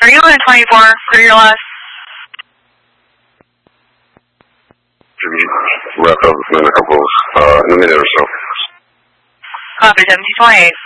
Are you on 24 for your last? Wrap up in a couple, in a minute or so. Copy, 1728.